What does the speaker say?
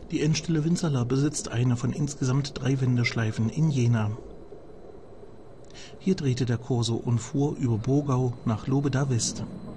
Die Endstelle Winzerla besitzt eine von insgesamt 3 Wendeschleifen in Jena. Hier drehte der Corso und fuhr über Burgau nach Lobeda West.